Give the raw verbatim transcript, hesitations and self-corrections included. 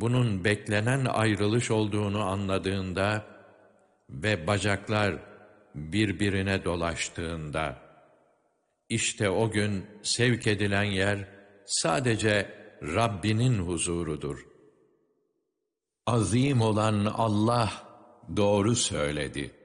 bunun beklenen ayrılış olduğunu anladığında ve bacaklar birbirine dolaştığında, işte o gün sevk edilen yer sadece Rabbinin huzurudur. Azim olan Allah doğru söyledi.